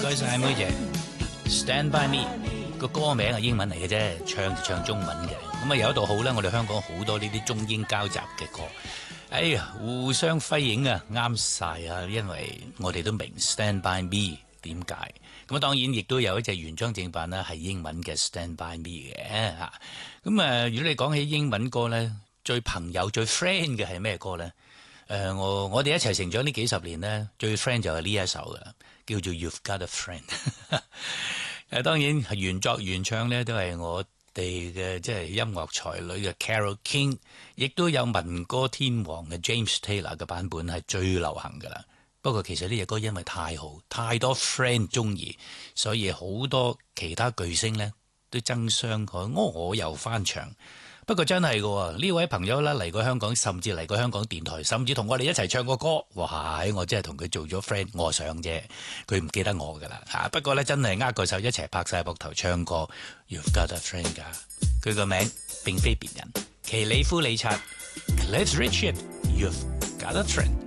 該晒妹姐。Stand by me 個歌名係英文嚟嘅啫，唱就唱中文嘅。咁啊有一度好啦，我哋香港好多呢啲中英交集嘅歌。哎呀，互相輝映啊，啱晒啊！因為我哋都明 Stand by me 點解。咁啊當然亦都有一隻原裝正版啦，係英文嘅 Stand by me 嘅嚇。咁啊，如果你講起英文歌咧，最朋友最 friend 嘅係咩歌咧？我哋一齊成長呢幾十年咧，最 friend 就係呢一首嘅，叫做 You've Got a Friend。當然係原作原唱咧，都係我哋嘅即係音樂才女嘅 Carole King， 亦都有民歌天王嘅 James Taylor 嘅版本係最流行噶啦。不過其實呢隻歌因為太好，太多 friend 中意，所以好多其他巨星咧都爭相我又翻唱。不過真係嘅呢位朋友啦，嚟過香港，甚至嚟過香港電台，甚至同我哋一齊唱過歌。哇！我真係同佢做咗 friend， 我想啫，佢唔記得我噶啦嚇。不過咧，真係握個手一齊拍晒膊頭唱歌。You've got a friend 㗎，佢個名並非別人，奇里夫李察 Cliff Richard。You've got a friend。